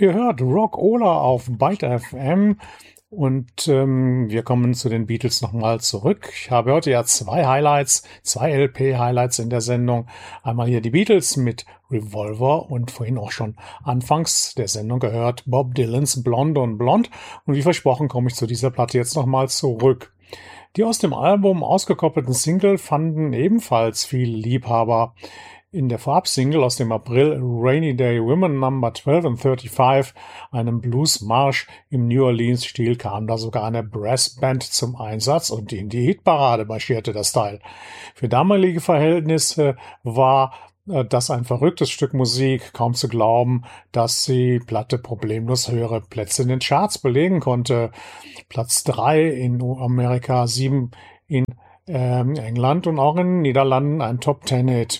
Ihr hört Rock Ola auf Byte FM und wir kommen zu den Beatles nochmal zurück. Ich habe heute ja zwei LP-Highlights in der Sendung. Einmal hier die Beatles mit Revolver und vorhin auch schon anfangs der Sendung gehört Bob Dylans Blonde und Blond. Und wie versprochen komme ich zu dieser Platte jetzt nochmal zurück. Die aus dem Album ausgekoppelten Single fanden ebenfalls viele Liebhaber. In der Vorabsingle aus dem April Rainy Day Women Number 12 and 35, einem Bluesmarsch im New Orleans-Stil, kam da sogar eine Brassband zum Einsatz und in die Hitparade marschierte das Teil. Für damalige Verhältnisse war das ein verrücktes Stück Musik, kaum zu glauben, dass die Platte problemlos höhere Plätze in den Charts belegen konnte. Platz 3 in Amerika, 7 in England und auch in den Niederlanden ein Top-10-Hit.